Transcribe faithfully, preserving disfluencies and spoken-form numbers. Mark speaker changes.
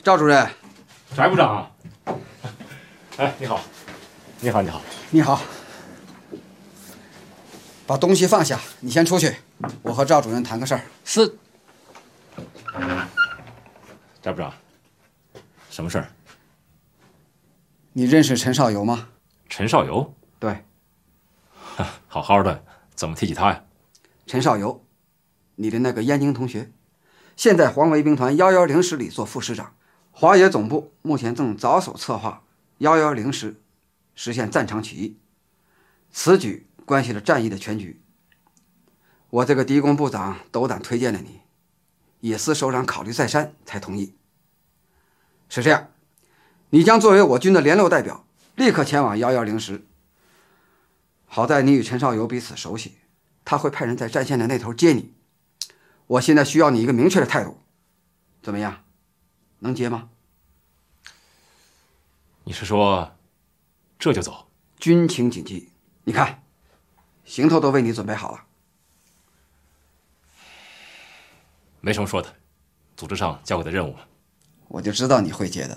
Speaker 1: 赵主任，
Speaker 2: 翟部长，哎，你好，你好，你好，
Speaker 1: 你好。把东西放下，你先出去，我和赵主任谈个事儿。
Speaker 2: 是。翟部长，什么事儿？
Speaker 1: 你认识陈少游吗？
Speaker 2: 陈少游？
Speaker 1: 对。
Speaker 2: 好好的，怎么提起他呀？
Speaker 1: 陈少游，你的那个燕京同学，现在黄维兵团幺幺零师里做副师长。华野总部目前正着手策划幺幺零师实现战场起义，此举关系着战役的全局。我这个敌工部长斗胆推荐了你，野司首长考虑再三才同意。是这样，你将作为我军的联络代表，立刻前往幺幺零师。好在你与陈少游彼此熟悉，他会派人在战线的那头接你。我现在需要你一个明确的态度，怎么样？能接吗？
Speaker 2: 你是说这就走？
Speaker 1: 军情紧急，你看，行头都为你准备好了。
Speaker 2: 没什么说的，组织上交给的任务嘛。
Speaker 1: 我就知道你会接的。